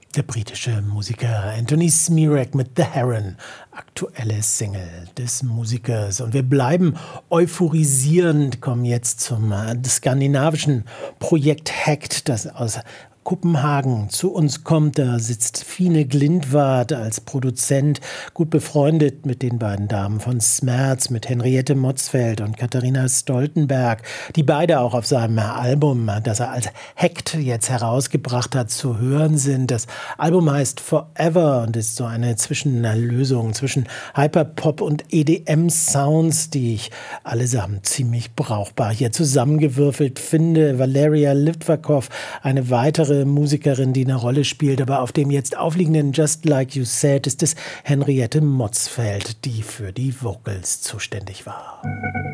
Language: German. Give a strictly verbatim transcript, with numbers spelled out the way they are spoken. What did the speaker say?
Der britische Musiker Anthony Smirak mit The Heron, aktuelle Single des Musikers. Und wir bleiben euphorisierend, kommen jetzt zum äh, skandinavischen Projekt Hekt, das aus Kopenhagen zu uns kommt. Da sitzt Fine Glindwart als Produzent, gut befreundet mit den beiden Damen von Smerz, mit Henriette Motzfeldt und Katharina Stoltenberg, die beide auch auf seinem Album, das er als Hekt jetzt herausgebracht hat, zu hören sind. Das Album heißt Forever und ist so eine Zwischenlösung zwischen Hyperpop und E D M-Sounds, die ich allesamt ziemlich brauchbar hier zusammengewürfelt finde. Valeria Litvakov, eine weitere Musikerin, die eine Rolle spielt, aber auf dem jetzt aufliegenden Just Like You Said ist es Henriette Motzfeldt, die für die Vocals zuständig war.